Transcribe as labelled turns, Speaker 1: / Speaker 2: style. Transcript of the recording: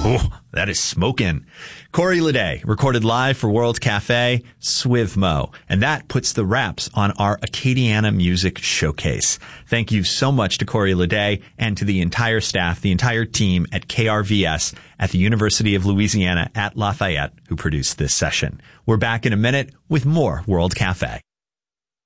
Speaker 1: Oh, that is smoking. Corey Leday recorded live for World Cafe, Swivmo. And that puts the wraps on our Acadiana Music Showcase. Thank you so much to Corey Leday and to the entire staff, the entire team at KRVS at the University of Louisiana at Lafayette who produced this session. We're back in a minute with more World Cafe.